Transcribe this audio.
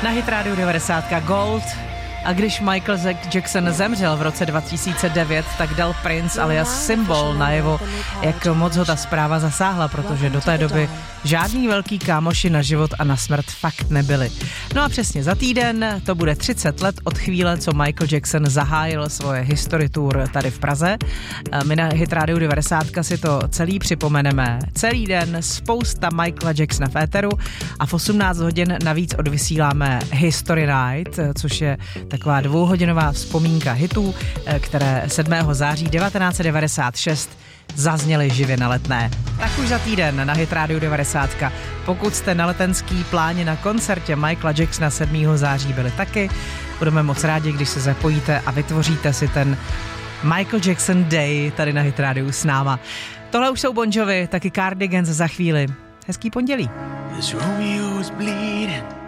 Na Hit Radio 90 Gold. A když Michael Jackson zemřel v roce 2009, tak dal Prince alias Symbol najevo, jak moc ho ta zpráva zasáhla, protože do té doby žádný velký kámoši na život a na smrt fakt nebyli. No a přesně za týden to bude 30 let od chvíle, co Michael Jackson zahájil svoje history tour tady v Praze. My na Hit Radio 90 si to celý připomeneme. Celý den spousta Michaela Jacksona v éteru a v 18 hodin navíc odvysíláme History Night, což je taková 2hodinová vzpomínka hitů, které 7. září 1996 zazněly živě na Letné. Tak už za týden na Hit Radio 90. Pokud jste na letenský pláně na koncertě Michaela Jacksona 7. září byli taky, budeme moc rádi, když se zapojíte a vytvoříte si ten Michael Jackson Day tady na Hit Radio s náma. Tohle už jsou Bon Jovi, taky Cardigans za chvíli. Hezký pondělí.